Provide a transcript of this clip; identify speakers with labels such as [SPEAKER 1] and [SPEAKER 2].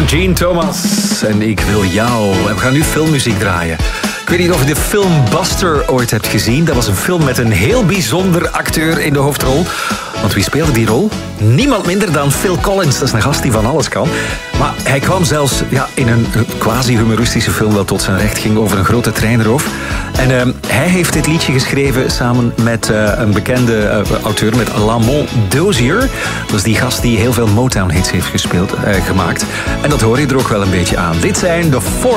[SPEAKER 1] Gene Thomas en Ik wil jou. En we gaan nu filmmuziek draaien. Ik weet niet of je de film Buster ooit hebt gezien. Dat was een film met een heel bijzonder acteur in de hoofdrol. Want wie speelde die rol? Niemand minder dan Phil Collins. Dat is een gast die van alles kan. Maar hij kwam zelfs in een quasi-humoristische film wel tot zijn recht. Ging over een grote treinroof. En hij heeft dit liedje geschreven samen met een bekende auteur, met Lamont Dozier. Dat is die gast die heel veel Motown-hits heeft gemaakt. En dat hoor je er ook wel een beetje aan. Dit zijn de